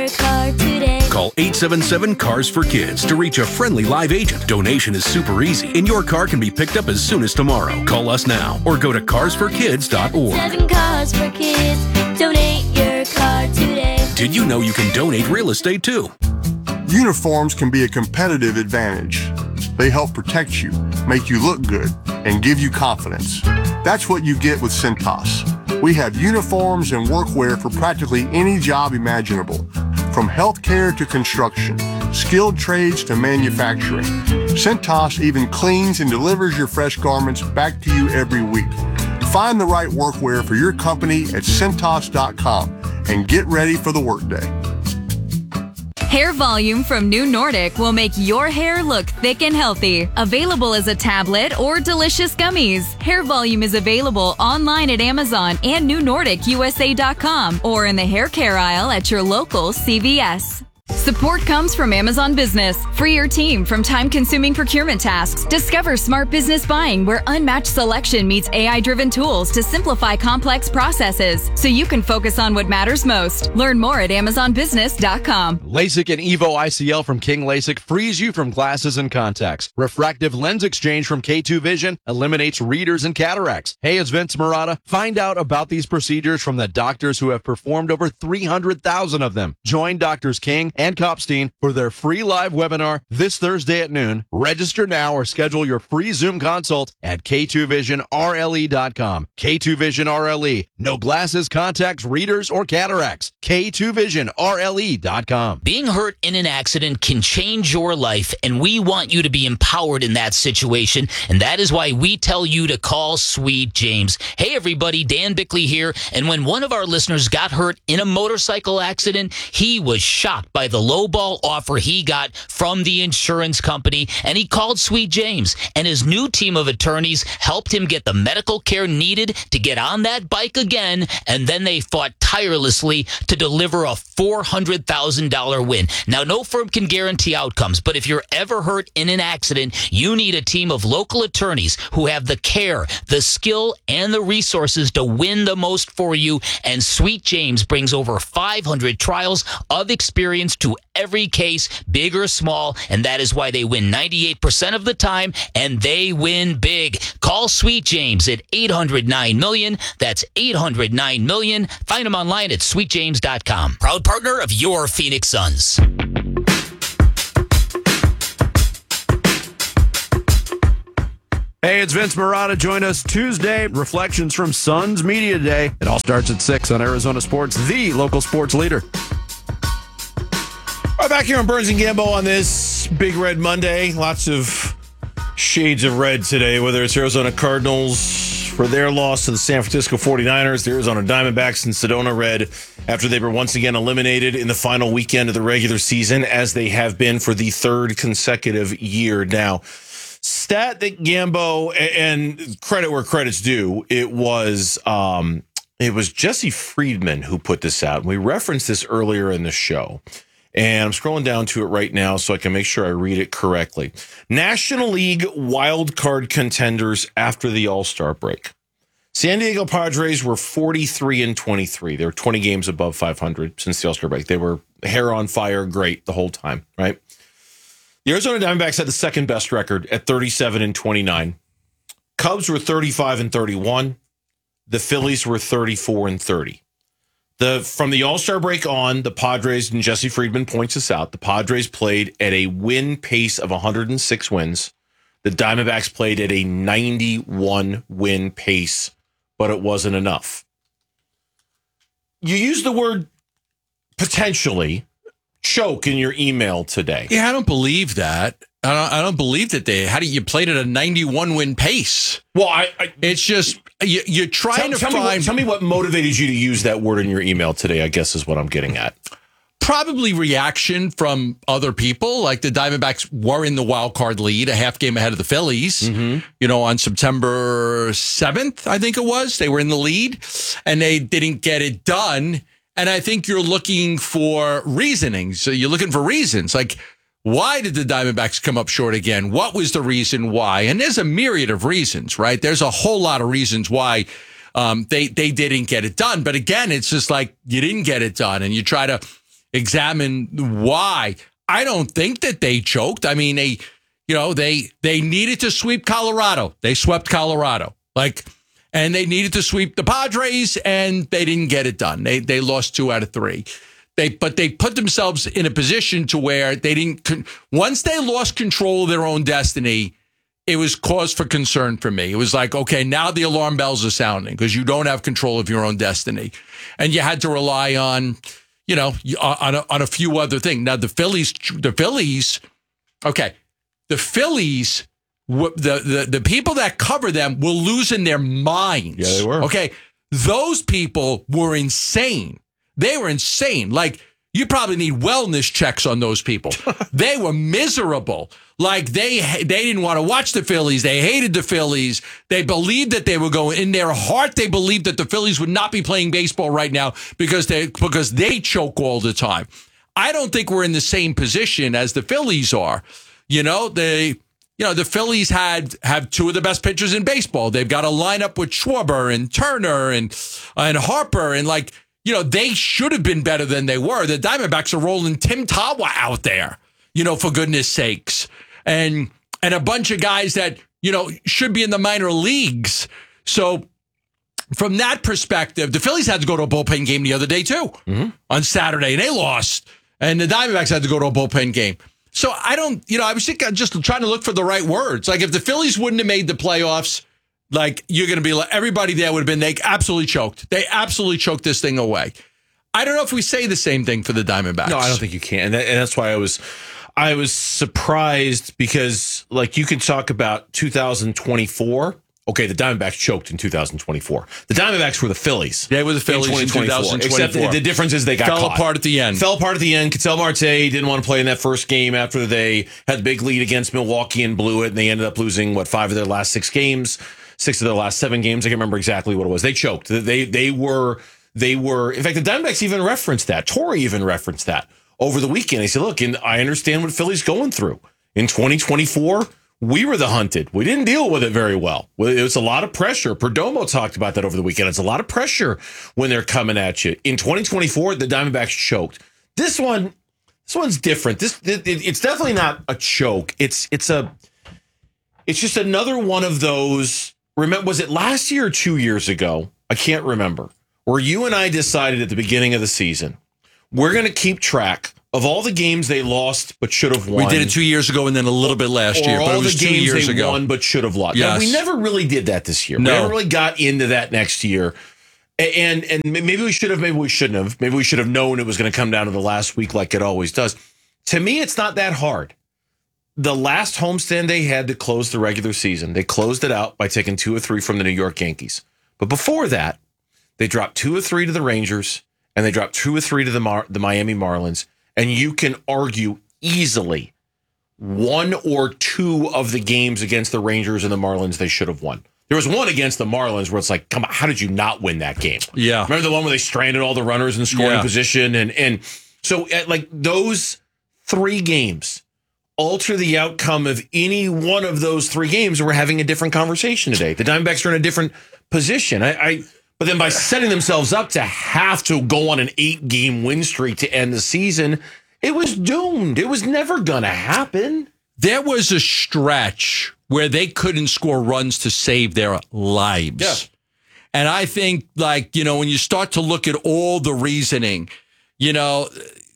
car today. Call 877-CARS-FOR-KIDS to reach a friendly live agent. Donation is super easy, and your car can be picked up as soon as tomorrow. Call us now or go to carsforkids.org. 7 Cars for Kids. Donate your car today. Did you know you can donate real estate too? Uniforms can be a competitive advantage. They help protect you, make you look good, and give you confidence. That's what you get with Cintas. We have uniforms and workwear for practically any job imaginable, from healthcare to construction, skilled trades to manufacturing. Cintas even cleans and delivers your fresh garments back to you every week. Find the right workwear for your company at Cintas.com and get ready for the workday. Hair Volume from New Nordic will make your hair look thick and healthy. Available as a tablet or delicious gummies. Hair Volume is available online at Amazon and NewNordicUSA.com or in the hair care aisle at your local CVS. Support comes from Amazon Business. Free your team from time-consuming procurement tasks. Discover smart business buying where unmatched selection meets AI-driven tools to simplify complex processes so you can focus on what matters most. Learn more at AmazonBusiness.com. LASIK and EVO ICL from King LASIK frees you from glasses and contacts. Refractive lens exchange from K2 Vision eliminates readers and cataracts. Hey, it's Vince Marotta. Find out about these procedures from the doctors who have performed over 300,000 of them. Join Doctors King and Kopstein for their free live webinar this Thursday at noon. Register now or schedule your free Zoom consult at K2VisionRLE.com. K2 Vision RLE. No glasses, contacts, readers, or cataracts. K2VisionRLE.com. Being hurt in an accident can change your life, and we want you to be empowered in that situation, and that is why we tell you to call Sweet James. Hey, everybody, Dan Bickley here, and when one of our listeners got hurt in a motorcycle accident, he was shocked by the lowball offer he got from the insurance company, and he called Sweet James, and his new team of attorneys helped him get the medical care needed to get on that bike again, and then they fought tirelessly to deliver a $400,000 win. Now, no firm can guarantee outcomes, but if you're ever hurt in an accident, you need a team of local attorneys who have the care, the skill, and the resources to win the most for you, and Sweet James brings over 500 trials of experience to every case, big or small, and that is why they win 98% of the time, and they win big. Call Sweet James at 800-9-million. That's 800-9-million. Find them online at sweetjames.com. Proud partner of your Phoenix Suns. Hey, it's Vince Marotta. Join us Tuesday. Reflections from Suns Media Day. It all starts at 6 on Arizona Sports, the local sports leader. All right, back here on Burns and Gambo on this Big Red Monday. Lots of shades of red today, whether it's Arizona Cardinals for their loss to the San Francisco 49ers, the Arizona Diamondbacks in Sedona red after they were once again eliminated in the final weekend of the regular season, as they have been for the third consecutive year now. Stat that Gambo, and credit where credit's due, it was Jesse Friedman who put this out. We referenced this earlier in the show. And I'm scrolling down to it right now so I can make sure I read it correctly. National League wild card contenders after the All-Star break. San Diego Padres were 43-23. They were 20 games above 500 since the All-Star break. They were hair on fire, great the whole time, right? The Arizona Diamondbacks had the second best record at 37-29. Cubs were 35-31. The Phillies were 34-30. From the All-Star break on, the Padres, and Jesse Friedman points this out, the Padres played at a win pace of 106 wins. The Diamondbacks played at a 91 win pace, but it wasn't enough. You used the word potentially choke in your email today. Yeah, I don't believe that. I don't believe that you played at a 91 win pace. Well, it's just you're trying to find. Tell me what motivated you to use that word in your email today, I guess is what I'm getting at. Probably reaction from other people. Like the Diamondbacks were in the wild card lead, a half game ahead of the Phillies. Mm-hmm. On September 7th, I think it was. They were in the lead and they didn't get it done. And I think you're looking for reasoning. So you're looking for reasons like, why did the Diamondbacks come up short again? What was the reason why? And there's a myriad of reasons, right? There's a whole lot of reasons why they didn't get it done. But again, it's just like you didn't get it done. And you try to examine why. I don't think that they choked. I mean, they needed to sweep Colorado. They swept Colorado. And they needed to sweep the Padres, and they didn't get it done. They lost 2 out of 3. But they put themselves in a position to where they didn't. Once they lost control of their own destiny, it was cause for concern for me. It was like, okay, now the alarm bells are sounding because you don't have control of your own destiny, and you had to rely on, on a few other things. Now the Phillies. Okay, the Phillies. The people that cover them were losing their minds. Yeah, they were. Okay, those people were insane. They were insane. Like, you probably need wellness checks on those people. They were miserable. Like, they didn't want to watch the Phillies. They hated the Phillies. They believed that they were going, in their heart, they believed that the Phillies would not be playing baseball right now because they choke all the time. I don't think we're in the same position as the Phillies are. The Phillies have 2 of the best pitchers in baseball. They've got a lineup with Schwarber and Turner and Harper, and they should have been better than they were. The Diamondbacks are rolling Tim Tawa out there, for goodness sakes, and a bunch of guys that should be in the minor leagues. So from that perspective, the Phillies had to go to a bullpen game the other day too, on Saturday, and they lost. And the Diamondbacks had to go to a bullpen game. So I don't, I was just trying to look for the right words. Like, if the Phillies wouldn't have made the playoffs, you're going to be like, everybody there would have been, they absolutely choked. They absolutely choked this thing away. I don't know if we say the same thing for the Diamondbacks. No, I don't think you can. And that's why I was surprised because, you can talk about 2024. Okay, the Diamondbacks choked in 2024. The Diamondbacks were the Phillies. They were the Phillies in 2024. Except the difference is they got fell caught. apart at the end. Fell apart at the end. Ketel Marte didn't want to play in that first game after they had the big lead against Milwaukee and blew it, and they ended up losing, 5 of their last 6 games, 6 of their last 7 games. I can't remember exactly what it was. They choked. They were. In fact, the Diamondbacks even referenced that. Torrey even referenced that over the weekend. He said, look, and I understand what Philly's going through. In 2024, we were the hunted. We didn't deal with it very well. It was a lot of pressure. Perdomo talked about that over the weekend. It's a lot of pressure when they're coming at you. In 2024, the Diamondbacks choked. This one's different. It's definitely not a choke. It's just another one of those. Remember, was it last year or 2 years ago? I can't remember. Where you and I decided at the beginning of the season, we're going to keep track of all the games they lost but should have won. We did it 2 years ago and then a little bit last year, but it was 2 years ago. Won but should have lost. Yes. Now, we never really did that this year. No. We never really got into that next year. And maybe we should have, maybe we shouldn't have. Maybe we should have known it was going to come down to the last week like it always does. To me, it's not that hard. The last homestand they had to close the regular season, they closed it out by taking 2 or 3 from the New York Yankees. But before that, they dropped 2 or 3 to the Rangers, and they dropped 2 or 3 to the Miami Marlins. And you can argue easily 1 or 2 of the games against the Rangers and the Marlins they should have won. There was one against the Marlins where it's like, come on, how did you not win that game? Yeah. Remember the one where they stranded all the runners in scoring position? And so those 3 games alter the outcome of any one of those 3 games. We're having a different conversation today. The Diamondbacks are in a different position. But then by setting themselves up to have to go on an 8-game win streak to end the season, it was doomed. It was never going to happen. There was a stretch where they couldn't score runs to save their lives. Yeah. And I think, when you start to look at all the reasoning, the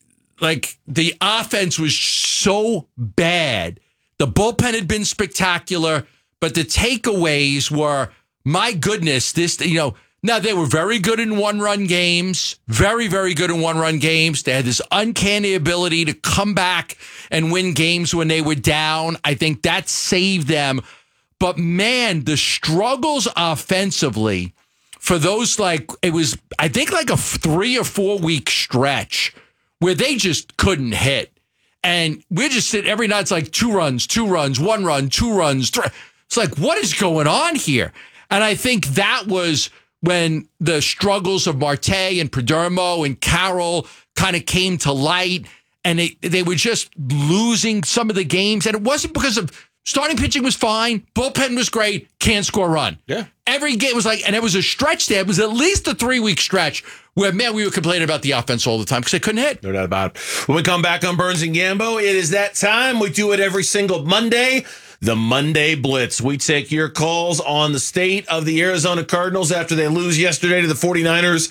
offense was so bad. The bullpen had been spectacular, but the takeaways were, my goodness, now, they were very good in one-run games, very, very good in one-run games. They had this uncanny ability to come back and win games when they were down. I think that saved them. But, man, the struggles offensively for those, it was, I think, a 3 or 4 week stretch where they just couldn't hit. And we're just sitting every night, it's 2 runs, 2 runs, 1 run, 2 runs. 3. It's what is going on here? And I think that was when the struggles of Marte and Perdomo and Carroll kind of came to light, and they were just losing some of the games. And it wasn't because of Starting pitching was fine. Bullpen was great. Can't score a run. Yeah. Every game was like, and it was a stretch there. It was at least a 3-week stretch where, man, we were complaining about the offense all the time because they couldn't hit. No doubt about it. When we come back on Burns and Gambo, it is that time. We do it every single Monday. The Monday Blitz. We take your calls on the state of the Arizona Cardinals after they lose yesterday to the 49ers.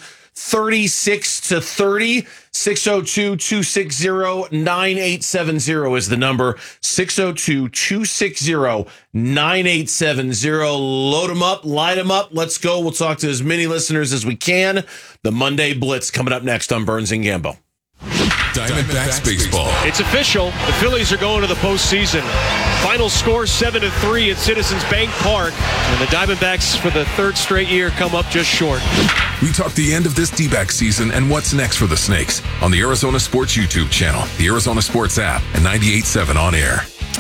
36-30. 602-260-9870 is the number. 602-260-9870. Load them up, light them up. Let's go. We'll talk to as many listeners as we can. The Monday Blitz coming up next on Burns and Gambo. Diamondbacks baseball. It's official. The Phillies are going to the postseason. Final score 7-3 at Citizens Bank Park. And the Diamondbacks, for the third straight year, come up just short. We talk the end of this D-back season and what's next for the Snakes on the Arizona Sports YouTube channel, the Arizona Sports app, and 98.7 on air.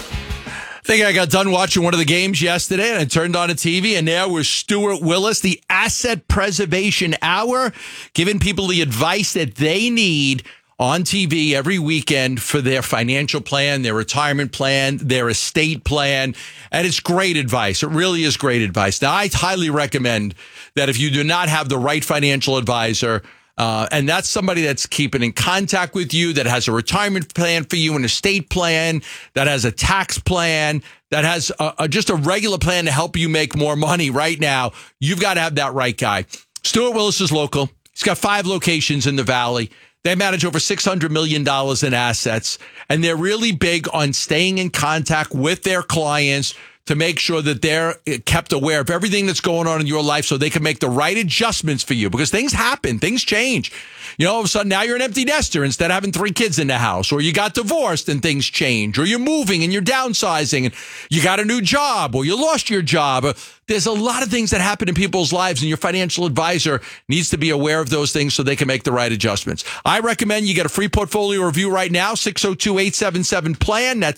I think I got done watching one of the games yesterday and I turned on the TV and there was Stuart Willis, the Asset Preservation Hour, giving people the advice that they need on TV every weekend for their financial plan, their retirement plan, their estate plan. And it's great advice. It really is great advice. Now, I highly recommend that if you do not have the right financial advisor, and that's somebody that's keeping in contact with you, that has a retirement plan for you, an estate plan, that has a tax plan, that has just a regular plan to help you make more money right now, you've got to have that right guy. Stuart Willis is local. He's got 5 locations in the Valley. They manage over $600 million in assets, and they're really big on staying in contact with their clients to make sure that they're kept aware of everything that's going on in your life so they can make the right adjustments for you, because things happen, things change. You know, all of a sudden now you're an empty nester instead of having 3 kids in the house, or you got divorced and things change, or you're moving and you're downsizing and you got a new job, or you lost your job. There's a lot of things that happen in people's lives, and your financial advisor needs to be aware of those things so they can make the right adjustments. I recommend you get a free portfolio review right now, 602-877-PLAN. That's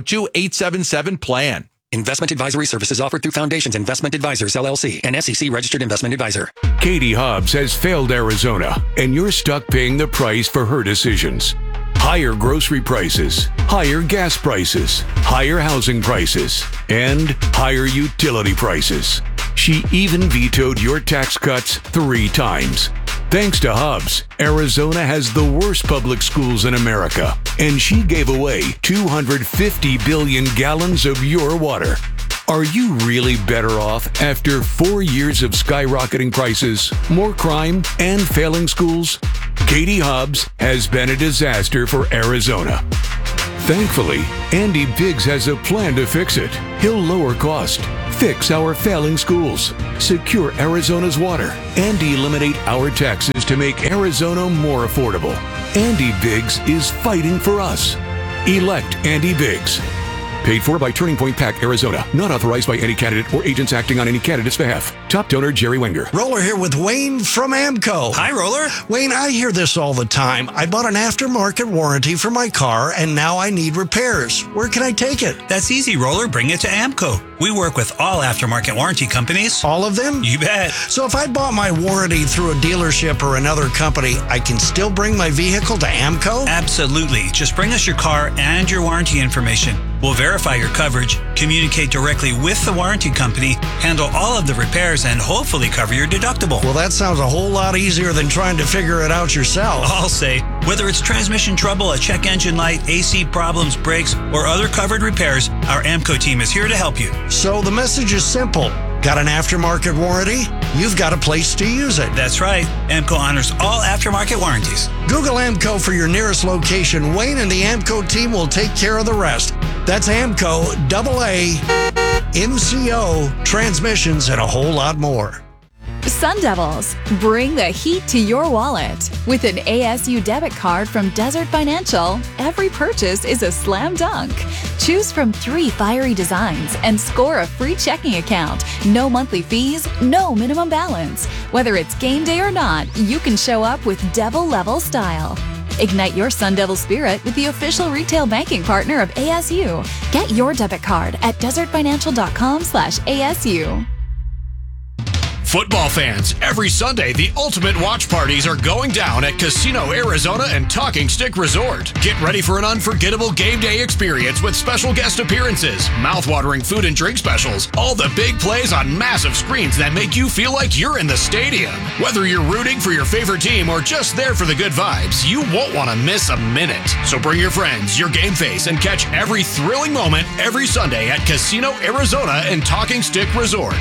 602-877-PLAN. Investment advisory services offered through Foundations Investment Advisors, LLC, an SEC-registered investment advisor. Katie Hobbs has failed Arizona, and you're stuck paying the price for her decisions. Higher grocery prices, higher gas prices, higher housing prices, and higher utility prices. She even vetoed your tax cuts 3 times. Thanks to Hobbs, Arizona has the worst public schools in America, and she gave away 250 billion gallons of your water. Are you really better off after 4 years of skyrocketing prices, more crime, and failing schools? Katie Hobbs has been a disaster for Arizona. Thankfully, Andy Biggs has a plan to fix it. He'll lower cost, fix our failing schools, secure Arizona's water, and eliminate our taxes to make Arizona more affordable. Andy Biggs is fighting for us. Elect Andy Biggs. Paid for by Turning Point PAC, Arizona. Not authorized by any candidate or agents acting on any candidate's behalf. Top donor, Jerry Wenger. Roller here with Wayne from AMCO. Hi, Roller. Wayne, I hear this all the time. I bought an aftermarket warranty for my car, and now I need repairs. Where can I take it? That's easy, Roller. Bring it to AMCO. We work with all aftermarket warranty companies. All of them? You bet. So if I bought my warranty through a dealership or another company, I can still bring my vehicle to AMCO? Absolutely. Just bring us your car and your warranty information. We'll verify your coverage, communicate directly with the warranty company, handle all of the repairs, and hopefully cover your deductible. Well, that sounds a whole lot easier than trying to figure it out yourself. I'll say, whether it's transmission trouble, a check engine light, AC problems, brakes, or other covered repairs, our AMCO team is here to help you. So the message is simple. Got an aftermarket warranty? You've got a place to use it. That's right. AMCO honors all aftermarket warranties. Google AMCO for your nearest location. Wayne and the AMCO team will take care of the rest. That's AMCO, AA, MCO, transmissions, and a whole lot more. Sun Devils, bring the heat to your wallet. With an ASU debit card from Desert Financial, every purchase is a slam dunk. Choose from 3 fiery designs and score a free checking account. No monthly fees, no minimum balance. Whether it's game day or not, you can show up with Devil level style. Ignite your Sun Devil spirit with the official retail banking partner of ASU. Get your debit card at desertfinancial.com/ASU. Football fans, every Sunday, the ultimate watch parties are going down at Casino Arizona and Talking Stick Resort. Get ready for an unforgettable game day experience with special guest appearances, mouthwatering food and drink specials, all the big plays on massive screens that make you feel like you're in the stadium. Whether you're rooting for your favorite team or just there for the good vibes, you won't want to miss a minute. So bring your friends, your game face, and catch every thrilling moment every Sunday at Casino Arizona and Talking Stick Resort.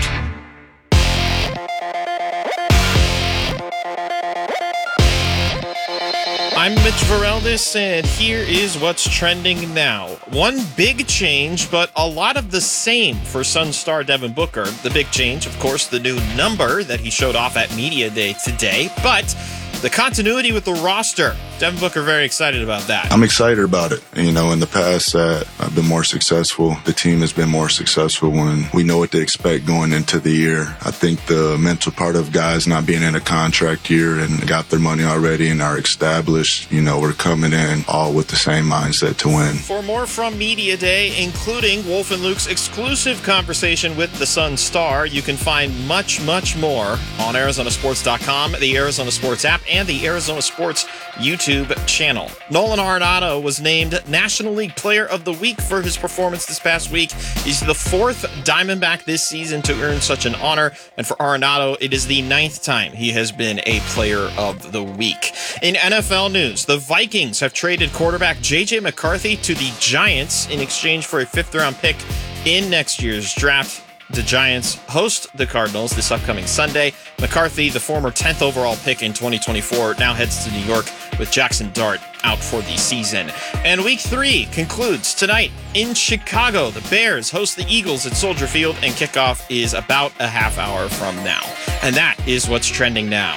I'm Mitch Vareldis, and here is what's trending now. One big change, but a lot of the same for Sun star Devin Booker. The big change, of course, the new number that he showed off at Media Day today, but the continuity with the roster. Devin Booker very excited about that. I'm excited about it. You know, in the past, I've been more successful. The team has been more successful when we know what to expect going into the year. I think the mental part of guys not being in a contract year and got their money already and are established, you know, we're coming in all with the same mindset to win. For more from Media Day, including Wolf and Luke's exclusive conversation with the Sun star, you can find much, much more on ArizonaSports.com, the Arizona Sports app, and the Arizona Sports YouTube channel. Nolan Arenado was named National League Player of the Week for his performance this past week. He's the fourth Diamondback this season to earn such an honor, and for Arenado, it is the 9th time he has been a Player of the Week. In NFL news, the Vikings have traded quarterback J.J. McCarthy to the Giants in exchange for a 5th-round pick in next year's draft. The Giants host the Cardinals this upcoming Sunday. McCarthy, the former 10th overall pick in 2024, now heads to New York with Jackson Dart out for the season. And Week 3 concludes tonight in Chicago. The Bears host the Eagles at Soldier Field, and kickoff is about a half hour from now. And that is what's trending now.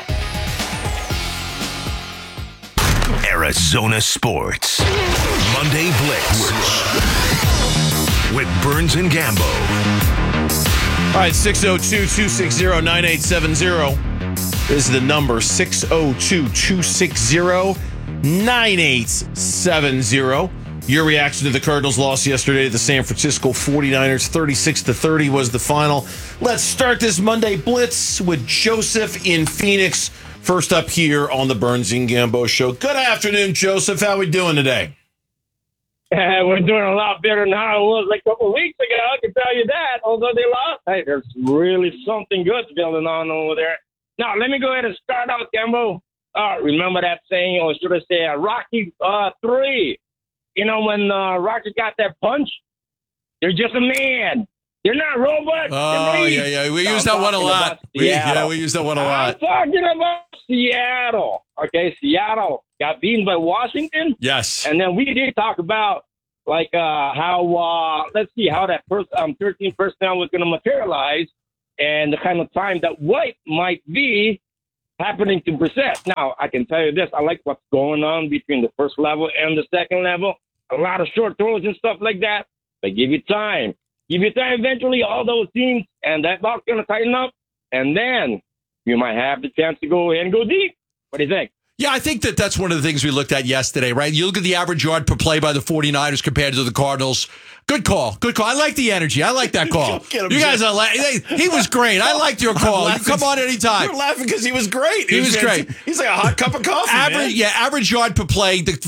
Arizona Sports. Monday Blitz. With Burns and Gambo. All right, 602-260-9870 is the number, 602-260-9870. Your reaction to the Cardinals' loss yesterday to the San Francisco 49ers, 36-30 was the final. Let's start this Monday Blitz with Joseph in Phoenix. First up here on the Burns and Gambo Show. Good afternoon, Joseph. How are we doing today? We're doing a lot better than how it was like a couple of weeks ago, I can tell you that. Although they lost, hey, there's really something good building on over there. Now, let me go ahead and start out, Gambo. Remember that saying, or should I say, Rocky 3. You know, when Rocky got that punch, they're just a man. They're not robots. Oh, yeah. We use that one a lot. We use that one a lot. I'm talking about Seattle. Okay, Seattle got beaten by Washington. Yes. And then we did talk about, like, how, let's see, how that 13 first down was going to materialize and the kind of time that White might be happening to Brissett. Now, I can tell you this. I like what's going on between the first level and the second level. A lot of short throws and stuff like that. But give you time. Give you time eventually, all those teams, and that ball's going to tighten up. And then you might have the chance to go ahead and go deep. What do you think? Yeah, I think that's one of the things we looked at yesterday, right? You look at the average yard per play by the 49ers compared to the Cardinals. Good call. I like the energy. I like that call. You guys are he was great. I liked your call. You come on anytime. You're laughing because he was great. He was great. He's like a hot cup of coffee, average yard per play. The